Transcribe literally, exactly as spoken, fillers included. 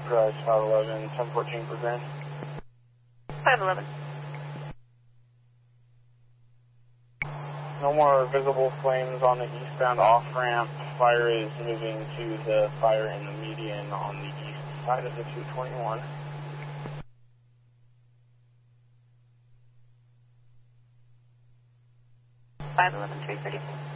Enterprise five eleven, ten fourteen for Grand. five eleven. No more visible flames on the eastbound off-ramp. Fire is moving to the fire in the median on the east side of the two twenty-one. five eleven, three thirty-four.